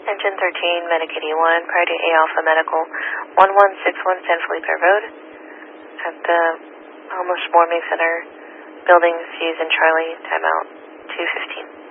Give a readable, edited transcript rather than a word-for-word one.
Engine 13, Medicaid E1, priority A Alpha Medical, 1161 San Felipe Road, at the Alamos Warming Center, buildings used in Charlie, timeout 2:15.